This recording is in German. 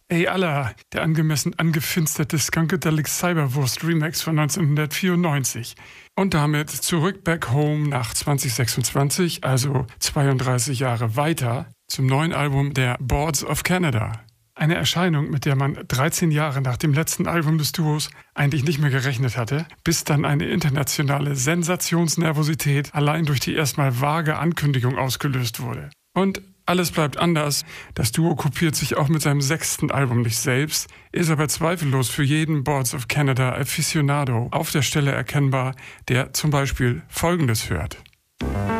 Ey Allah, der angemessen angefinsterte Skunkadelic Cyberwurst Remix von 1994. Und damit zurück back home nach 2026, also 32 Jahre weiter, zum neuen Album der Boards of Canada. Eine Erscheinung, mit der man 13 Jahre nach dem letzten Album des Duos eigentlich nicht mehr gerechnet hatte, bis dann eine internationale Sensationsnervosität allein durch die erstmal vage Ankündigung ausgelöst wurde. Und alles bleibt anders. Das Duo kopiert sich auch mit seinem 6. Album nicht selbst, ist aber zweifellos für jeden Boards of Canada Aficionado auf der Stelle erkennbar, der zum Beispiel Folgendes hört.